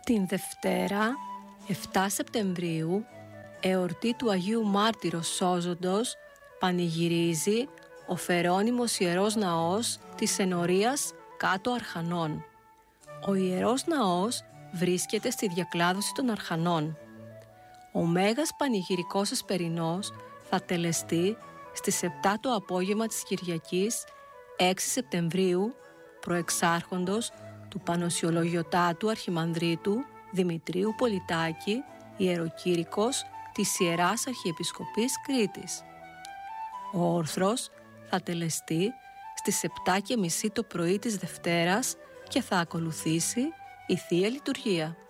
Την Δευτέρα, 7 Σεπτεμβρίου, εορτή του Αγίου Μάρτυρος Σώζοντος, πανηγυρίζει ο Φερόνιμος Ιερός Ναός της Ενορίας κάτω Αρχανών. Ο Ιερός Ναός βρίσκεται στη διακλάδωση των Αρχανών. Ο Μέγας Πανηγυρικός Εσπερινός θα τελεστεί στις 7 το απόγευμα της Κυριακής 6 Σεπτεμβρίου προεξάρχοντος του Πανοσιολογιοτάτου Αρχιμανδρίτου Δημητρίου Πολιτάκη, ιεροκήρυκος της Ιεράς Αρχιεπισκοπής Κρήτης. Ο όρθρος θα τελεστεί στις 7:30 το πρωί της Δευτέρας και θα ακολουθήσει η Θεία Λειτουργία.